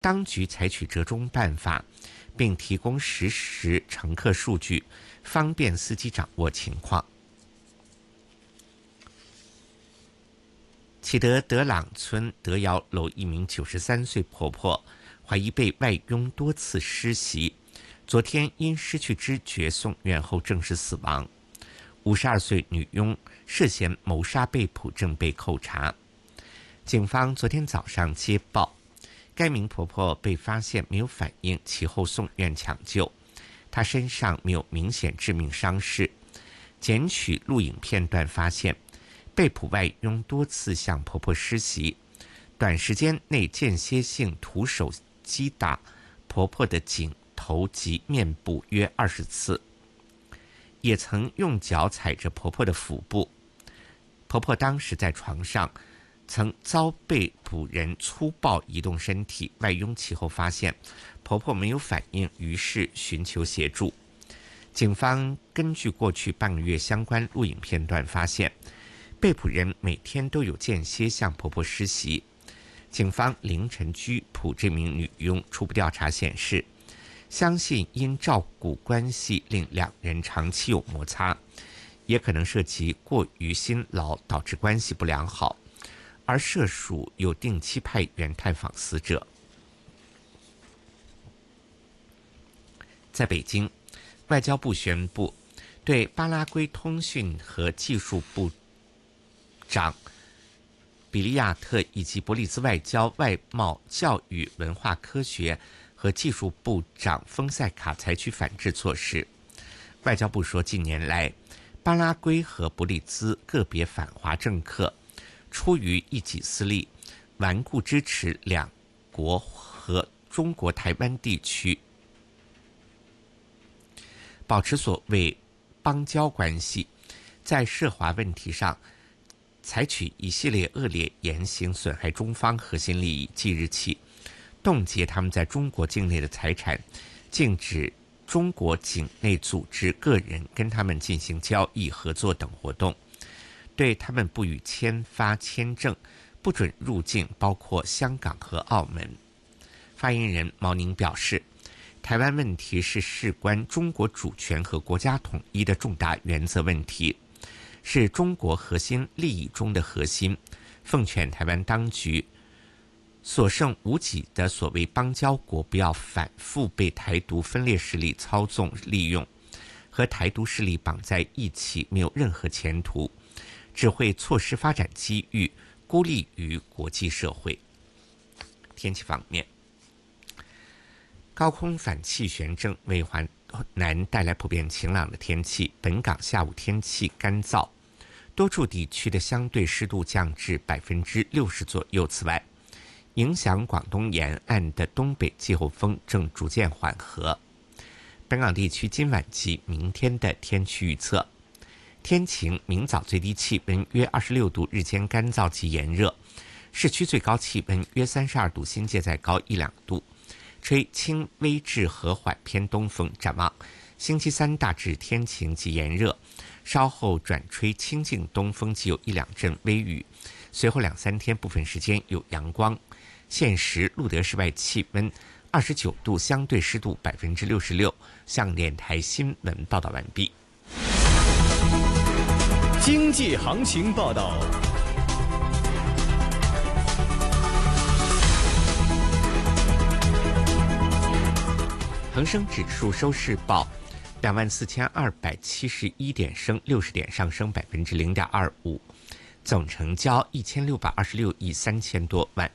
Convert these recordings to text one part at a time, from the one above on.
当局采取折中办法，并提供实时乘客数据，方便司机掌握情况。启德朗村德瑶楼一名93岁婆婆怀疑被外佣多次施袭，昨天因失去知觉送院后证实死亡。52岁女佣涉嫌谋杀被捕，正被扣查。警方昨天早上接报，该名婆婆被发现没有反应，其后送院抢救。她身上没有明显致命伤势。检取录影片段发现，被捕外佣多次向婆婆施袭，短时间内间歇性徒手击打婆婆的颈、头及面部约20次，也曾用脚踩着婆婆的腹部。婆婆当时在床上，曾遭被捕人粗暴移动身体，外佣其后发现婆婆没有反应，于是寻求协助。警方根据过去半个月相关录影片段发现，被捕人每天都有间歇向婆婆施袭。警方凌晨拘捕这名女佣，初步调查显示，相信因照顾关系令两人长期有摩擦，也可能涉及过于辛劳导致关系不良好，而涉属有定期派员探访死者。在北京，外交部宣布对巴拉圭通讯和技术部长比利亚特以及伯利兹外交、外贸、教育、文化科学和技术部长丰塞卡采取反制措施。外交部说，近年来巴拉圭和伯利兹个别反华政客出于一己私利，顽固支持两国和中国台湾地区保持所谓邦交关系，在涉华问题上采取一系列恶劣言行，损害中方核心利益。即日起，冻结他们在中国境内的财产，禁止中国境内组织、个人跟他们进行交易、合作等活动，对他们不予签发签证，不准入境，包括香港和澳门。发言人毛宁表示，台湾问题是事关中国主权和国家统一的重大原则问题，是中国核心利益中的核心，奉劝台湾当局所剩无几的所谓邦交国不要反复被台独分裂势力操纵利用，和台独势力绑在一起没有任何前途，只会错失发展机遇，孤立于国际社会。天气方面，高空反气旋正为华南带来普遍晴朗的天气，本港下午天气干燥，多处地区的相对湿度降至60%左右。此外，影响广东沿岸的东北季候风正逐渐缓和。本港地区今晚及明天的天气预测：天晴，明早最低气温约26度，日间干燥及炎热，市区最高气温约32度，新界再高1-2度，吹轻微至和缓偏东风。展望星期三大致天晴及炎热，稍后转吹清劲东风及有1-2阵微雨，随后2-3天部分时间有阳光。现时路德室外气温29度，相对湿度66%。向电台新闻报道完毕。 经济行情报道。 恒生指数收市报24,271点，升60点，上升0.25%，总成交1626亿3000多万。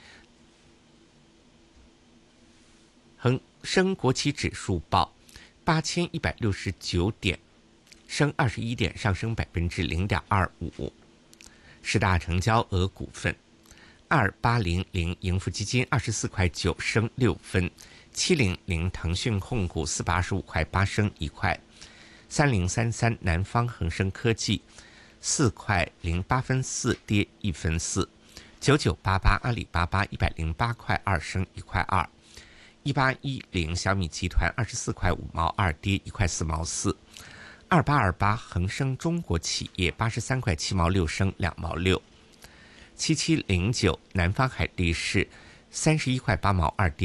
恒生国企指数报8169点，升21点，上升0.25%。十大成交额股份：2800盈富基金24块9升6分，700腾讯控股425块8升1块，3033南方恒生科技4块08分4跌1分4，9988阿里巴巴108块2升1块2，1810小米集团24块5毛2跌1块4毛4，2828恒生中国企业83块7毛6升2毛6，7709南方海力士 31块8毛2